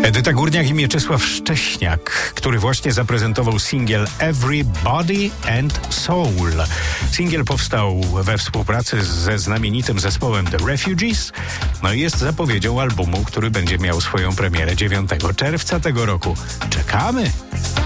Edyta Górniak i Mieczysław Szcześniak, który właśnie zaprezentował singiel Everybody and Soul. Singiel powstał we współpracy ze znamienitym zespołem The Refugees, no i jest zapowiedzią albumu, który będzie miał swoją premierę 9 czerwca tego roku. Czekamy!